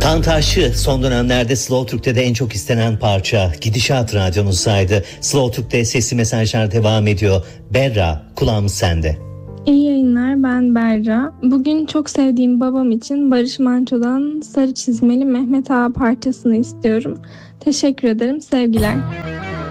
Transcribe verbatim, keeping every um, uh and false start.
Kantaşı son dönemlerde Slow Türk'te de en çok istenen parça. Gidişat radyonuzdaydı. Slow Türk'te sesli mesajlar devam ediyor. Berra, kulağımız sende. İyi yayınlar, ben Berra. Bugün çok sevdiğim babam için Barış Manço'dan Sarı Çizmeli Mehmet Ağa parçasını istiyorum. Teşekkür ederim, sevgiler.